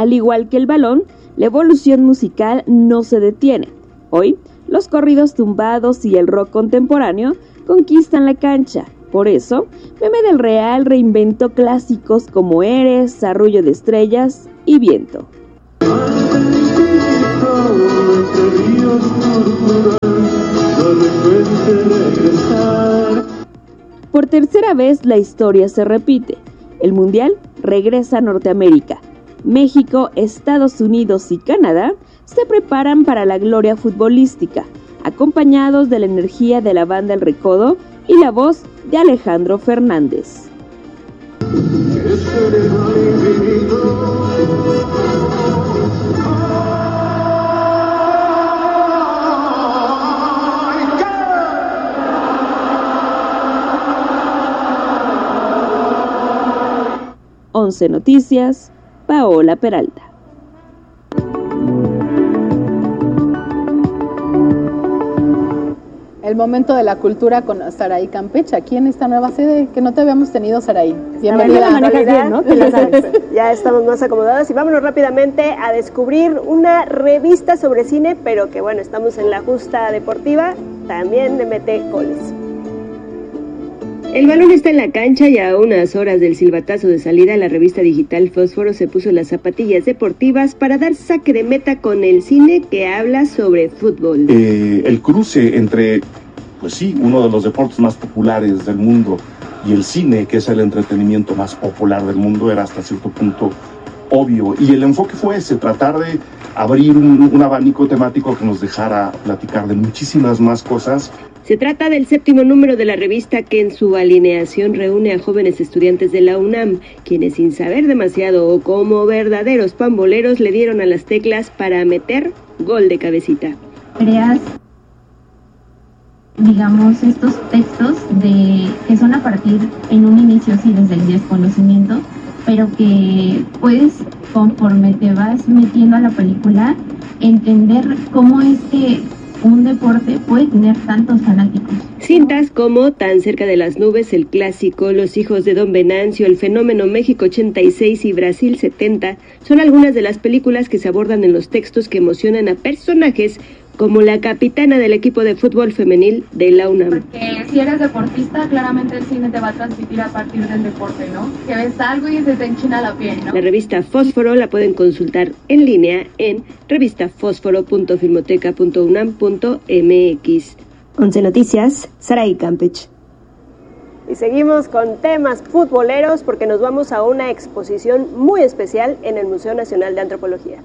Al igual que el balón, la evolución musical no se detiene. Hoy, los corridos tumbados y el rock contemporáneo conquistan la cancha. Por eso, Meme del Real reinventó clásicos como Eres, Arrullo de Estrellas y Viento. Por tercera vez la historia se repite. El Mundial regresa a Norteamérica. México, Estados Unidos y Canadá se preparan para la gloria futbolística, acompañados de la energía de la banda El Recodo y la voz de Alejandro Fernández. Once Noticias, Paola Peralta. El momento de la cultura con Saraí Campeche, aquí en esta nueva sede que no te habíamos tenido, Saraí. Bienvenida. La manejas bien, ¿no? Te la sabes. Ya estamos más acomodadas y vámonos rápidamente a descubrir una revista sobre cine, pero que bueno, estamos en la justa deportiva, también le mete goles. El balón está en la cancha y a unas horas del silbatazo de salida, la revista digital Fósforo se puso las zapatillas deportivas para dar saque de meta con el cine que habla sobre fútbol. El cruce entre, pues sí, uno de los deportes más populares del mundo y el cine, que es el entretenimiento más popular del mundo, era hasta cierto punto obvio. Y el enfoque fue ese, tratar de abrir un abanico temático que nos dejara platicar de muchísimas más cosas. Se trata del 7º número de la revista que en su alineación reúne a jóvenes estudiantes de la UNAM, quienes sin saber demasiado o como verdaderos pamboleros le dieron a las teclas para meter gol de cabecita. Creas, digamos, estos textos que son a partir en un inicio sí desde el desconocimiento, pero que puedes, conforme te vas metiendo a la película, entender cómo es que un deporte puede tener tantos fanáticos. Cintas como Tan cerca de las nubes, el clásico, Los hijos de Don Venancio, El fenómeno México 86 y Brasil 70 son algunas de las películas que se abordan en los textos que emocionan a personajes como la capitana del equipo de fútbol femenil de la UNAM. Porque si eres deportista, claramente el cine te va a transmitir a partir del deporte, ¿no? Que ves algo y se te enchina la piel, ¿no? La revista Fósforo la pueden consultar en línea en revistafósforo.filmoteca.unam.mx. 11 Noticias, Saraí Campeche. Y seguimos con temas futboleros porque nos vamos a una exposición muy especial en el Museo Nacional de Antropología.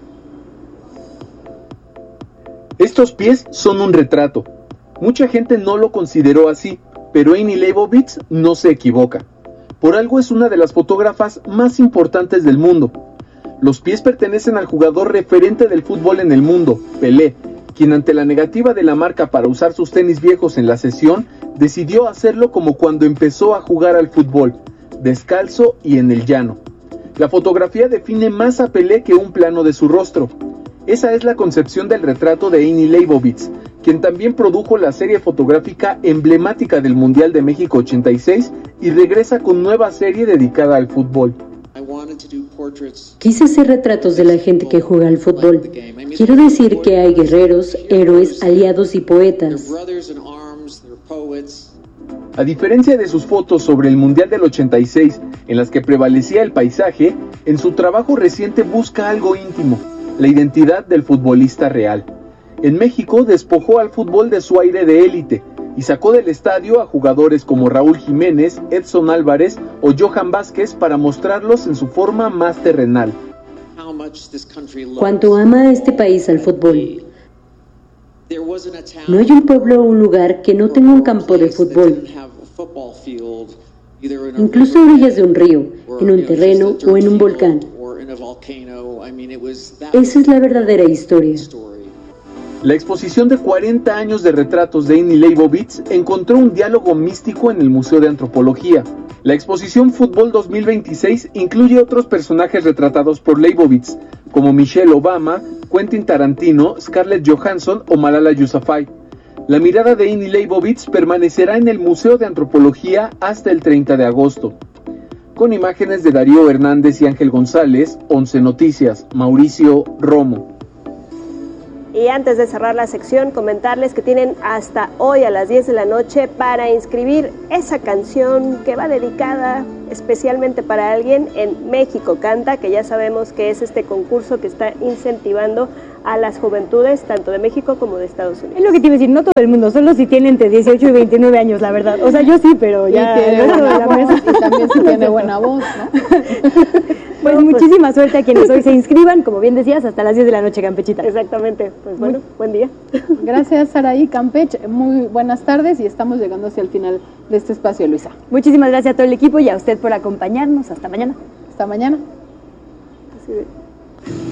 Estos pies son un retrato. Mucha gente no lo consideró así, pero Amy Leibovitz no se equivoca. Por algo es una de las fotógrafas más importantes del mundo. Los pies pertenecen al jugador referente del fútbol en el mundo, Pelé, quien ante la negativa de la marca para usar sus tenis viejos en la sesión, decidió hacerlo como cuando empezó a jugar al fútbol, descalzo y en el llano. La fotografía define más a Pelé que un plano de su rostro. Esa es la concepción del retrato de Amy Leibovitz, quien también produjo la serie fotográfica emblemática del Mundial de México 86 y regresa con nueva serie dedicada al fútbol. Quise hacer retratos de la gente que juega al fútbol. Quiero decir que hay guerreros, héroes, aliados y poetas. A diferencia de sus fotos sobre el Mundial del 86, en las que prevalecía el paisaje, en su trabajo reciente busca algo íntimo, la identidad del futbolista real. En México despojó al fútbol de su aire de élite y sacó del estadio a jugadores como Raúl Jiménez, Edson Álvarez o Johan Vázquez para mostrarlos en su forma más terrenal. ¿Cuánto ama este país al fútbol? No hay un pueblo o un lugar que no tenga un campo de fútbol. Incluso a orillas de un río, en un terreno o en un volcán. Esa es la verdadera historia. La exposición de 40 años de retratos de Amy Leibovitz encontró un diálogo místico en el Museo de Antropología. La exposición Fútbol 2026 incluye otros personajes retratados por Leibovitz, como Michelle Obama, Quentin Tarantino, Scarlett Johansson o Malala Yousafzai. La mirada de Amy Leibovitz permanecerá en el Museo de Antropología hasta el 30 de agosto. Con imágenes de Darío Hernández y Ángel González, 11 Noticias, Mauricio Romo. Y antes de cerrar la sección, comentarles que tienen hasta hoy a las 10 de la noche para inscribir esa canción que va dedicada especialmente para alguien en México Canta, que ya sabemos que es este concurso que está incentivando a las juventudes tanto de México como de Estados Unidos. Es lo que te iba a decir, no todo el mundo, solo si tiene entre 18 y 29 años, la verdad. O sea, yo sí, pero ya y también si tiene buena voz, ¿no? Pues muchísima suerte a quienes hoy se inscriban, como bien decías, hasta las 10 de la noche, Campechita. Exactamente, pues bueno, buen día. Gracias, Saraí Campech, muy buenas tardes y estamos llegando hacia el final de este espacio, Luisa. Muchísimas gracias a todo el equipo y a usted por acompañarnos. Hasta mañana. Hasta mañana. Así de...